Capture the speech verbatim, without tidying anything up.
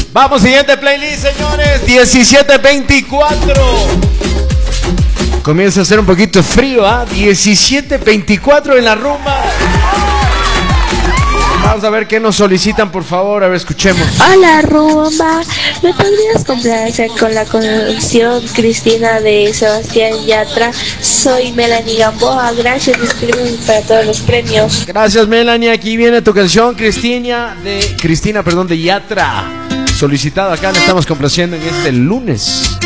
Vamos, siguiente playlist, señores. diecisiete veinticuatro. Comienza a hacer un poquito frío, ¿ah? ¿eh? diecisiete veinticuatro en la rumba. Vamos a ver qué nos solicitan, por favor. A ver, escuchemos. Hola, rumba. ¿Me podrías complacer con la canción Cristina de Sebastián Yatra? Soy Melanie Gamboa. Gracias, escríbeme para todos los premios. Gracias, Melanie. Aquí viene tu canción, Cristina de Cristina, perdón, de Yatra. Solicitado acá, le estamos complaciendo en este lunes.